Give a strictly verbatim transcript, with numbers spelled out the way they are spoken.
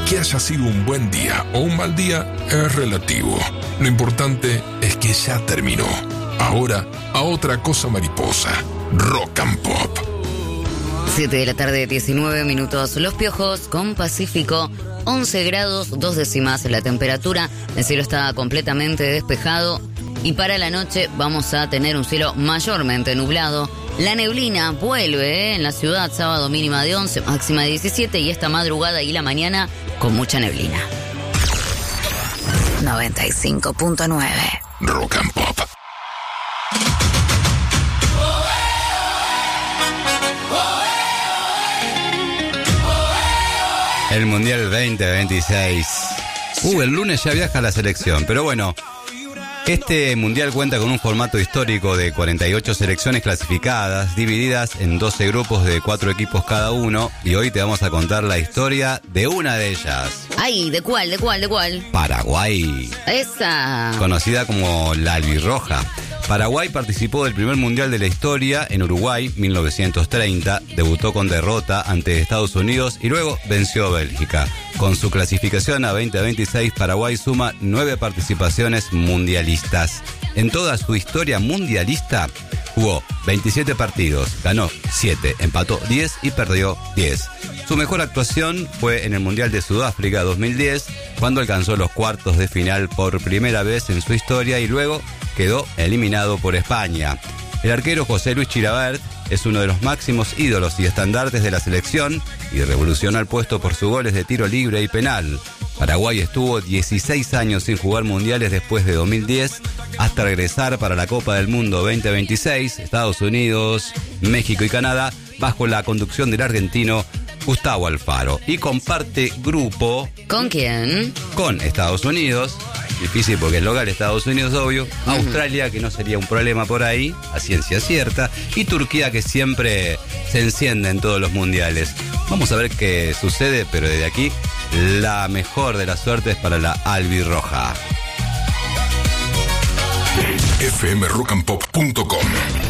Que haya sido un buen día o un mal día es relativo. Lo importante es que ya terminó. Ahora, a otra cosa mariposa. Rock and Pop. siete de la tarde, diecinueve minutos. Los Piojos con Pacífico. once grados, dos décimas la temperatura. El cielo está completamente despejado. Y para la noche vamos a tener un cielo mayormente nublado. La neblina vuelve ¿eh? en la ciudad, sábado mínima de once, máxima de diecisiete. Y esta madrugada y la mañana con mucha neblina. noventa y cinco punto nueve. Rock and Pop. El Mundial veinte veintiséis. Uh, el lunes ya viaja la selección, pero bueno, este Mundial cuenta con un formato histórico de cuarenta y ocho selecciones clasificadas, divididas en doce grupos de cuatro equipos cada uno, y hoy te vamos a contar la historia de una de ellas. Ay, ¿de cuál, de cuál, de cuál? Paraguay. Esa. Conocida como la albirroja. Paraguay participó del primer mundial de la historia en Uruguay, mil novecientos treinta, debutó con derrota ante Estados Unidos y luego venció a Bélgica. Con su clasificación a veinte veintiséis, Paraguay suma nueve participaciones mundialistas. En toda su historia mundialista jugó veintisiete partidos, ganó siete, empató diez y perdió diez. Su mejor actuación fue en el Mundial de Sudáfrica dos mil diez, cuando alcanzó los cuartos de final por primera vez en su historia y luego quedó eliminado por España. El arquero José Luis Chilavert es uno de los máximos ídolos y estandartes de la selección y revolucionó el puesto por sus goles de tiro libre y penal. Paraguay estuvo dieciséis años sin jugar mundiales después de dos mil diez, hasta regresar para la Copa del Mundo veinte veintiséis, Estados Unidos, México y Canadá, bajo la conducción del argentino Gustavo Alfaro. Y comparte grupo... ¿Con quién? Con Estados Unidos. Difícil porque es local Estados Unidos, obvio. Uh-huh. Australia, que no sería un problema por ahí, a ciencia cierta. Y Turquía, que siempre se enciende en todos los mundiales. Vamos a ver qué sucede, pero desde aquí, la mejor de las suertes para la albirroja. F M rock and pop punto com